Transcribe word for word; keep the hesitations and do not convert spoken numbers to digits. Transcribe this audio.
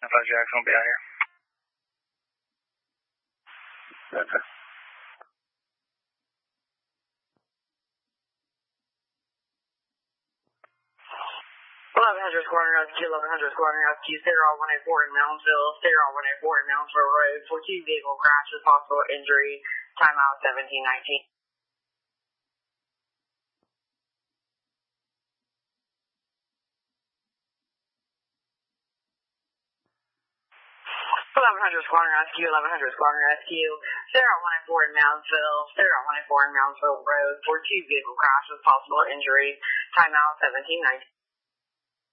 five Jackson will be out here. Okay. eleven hundred Squadron Rescue, eleven hundred Squadron Rescue, Sarah one eight four in Moundsville, Sarah one eight four in Moundsville Road, for two vehicle crashes, possible injury, timeout seventeen nineteen. eleven hundred Squadron Rescue, eleven hundred Squadron Rescue, Sarah one eight four in Moundsville, Sarah one eight four in Moundsville Road, for two vehicle crashes, possible injury, timeout seventeen nineteen.